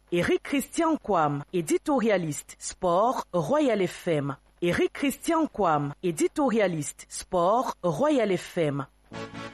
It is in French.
Éric Christian Kwam, éditorialiste, sport, Royal FM. Éric Christian Kwam, éditorialiste, sport, Royal FM.